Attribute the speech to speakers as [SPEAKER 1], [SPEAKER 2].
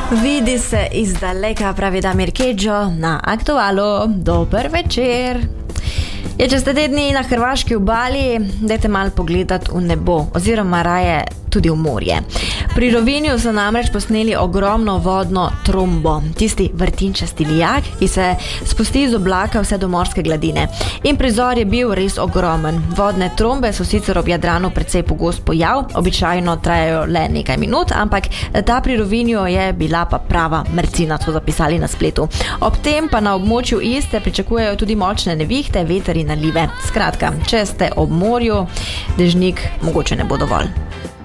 [SPEAKER 1] Vidi se izdaleka, pravi Damir Kedžo na Aktualu. Dober večer. Če ste te dni na hrvaški obali, dajte malo pogledati v nebo, oziroma raje tudi v morje. Pri Rovinju so namreč posneli ogromno vodno trombo, tisti vrtinčasti lijak, ki se spusti iz oblaka vse do morske gladine. In prizor je bil res ogromen. Vodne trombe so sicer ob Jadranu precej pogost pojav, običajno trajajo le nekaj minut, ampak ta pri Rovinju je bila pa prava mrcina, so zapisali na spletu. Ob tem pa na območju Iste pričakujejo tudi močne nevihte, veter in nalive. Skratka, če ste ob morju, dežnik mogoče ne bo dovolj.